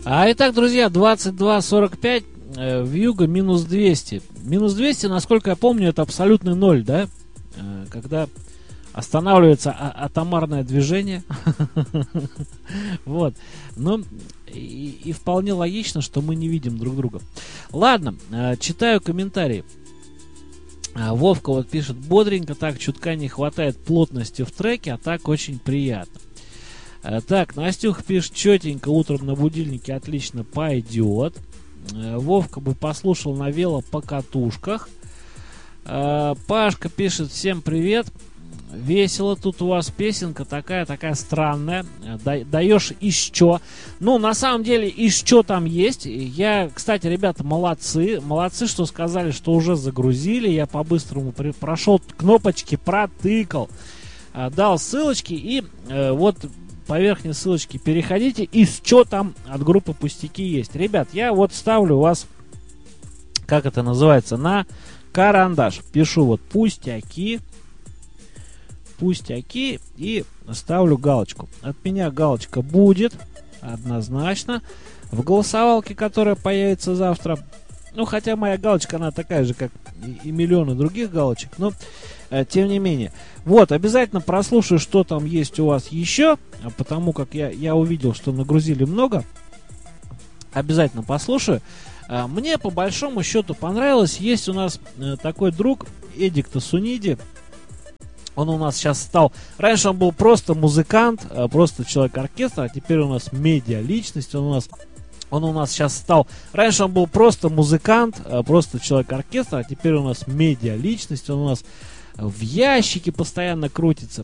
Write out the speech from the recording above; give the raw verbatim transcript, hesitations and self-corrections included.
А итак, друзья, двадцать два сорок пять, э, вьюга минус двести. Минус двести, насколько я помню, это абсолютный ноль, да? Э, когда останавливается а- атомарное движение. Вот. Ну, и, и вполне логично, что мы не видим друг друга. Ладно, э, читаю комментарии. А, Вовка вот пишет: бодренько, так, чутка не хватает плотности в треке, а так очень приятно. А, так, Настюх пишет: четенько, утром на будильнике отлично пойдет. А, Вовка бы послушал на вело по катушках. А, Пашка пишет: всем привет. Весело тут у вас, песенка такая, такая странная. Да, даешь еще. Ну, на самом деле, еще там есть. Я, кстати, ребята, молодцы. Молодцы, что сказали, что уже загрузили. Я по-быстрому при- прошел кнопочки, протыкал, а, дал ссылочки. И э, вот по верхней ссылочке переходите. И что там от группы Пустяки есть. Ребят, я вот ставлю вас, как это называется, на карандаш. Пишу вот Пустяки. Пустяки и ставлю галочку. От меня галочка будет однозначно в голосовалке, которая появится завтра. Ну, хотя моя галочка, она такая же, как и, и миллионы других галочек, но э, тем не менее. Вот, обязательно прослушаю, что там есть у вас еще, потому как я, я увидел, что нагрузили много. Обязательно послушаю. А, мне по большому счету понравилось. Есть у нас э, такой друг Эдик Тасуниди. Он у нас сейчас стал... Раньше он был просто музыкант, просто человек-оркестр, а теперь у нас медиа-личность. Он у нас, он у нас сейчас стал... Раньше он был просто музыкант, просто человек-оркестр, а теперь у нас медиа-личность. Он у нас в ящике постоянно крутится.